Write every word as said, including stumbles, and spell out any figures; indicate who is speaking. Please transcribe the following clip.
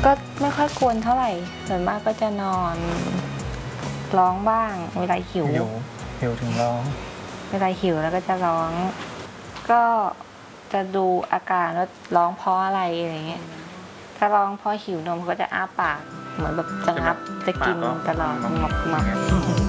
Speaker 1: ก็ไม่ค่อยกวนเท่าไหร่ส่วนมากก็จะนอนร้องบ้างเวลาหิว
Speaker 2: หิวหิวถึงร้อง
Speaker 1: เวลาหิวแล้วก็จะร้อง ก็จะดูอาการว่าร้องเพราะอะไรอะไรเงี้ยถ้าร้องเพราะหิวนมก็จะอ้าปากเหมือนแบบจะงับจะกินตลอดหมอกหมอก